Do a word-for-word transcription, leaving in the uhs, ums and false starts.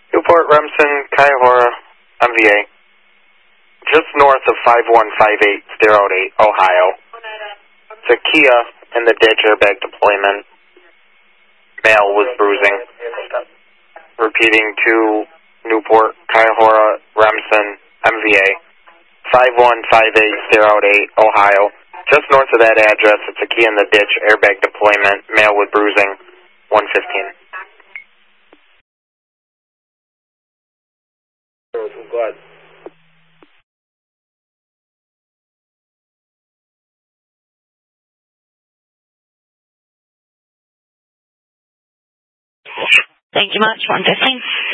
Newport, Remsen, Cuyahoga, M V A. Just north of five one five eight zero eight, Ohio. It's a Kia in the ditch, airbag deployment. Male with bruising. Repeating to Newport, Cuyahoga, Remsen, M V A. five one five eight zero eight, Ohio. Just north of that address, it's a Kia in the ditch, airbag deployment. Male with bruising, one fifteen. Go ahead. Thank you much, one fifteen.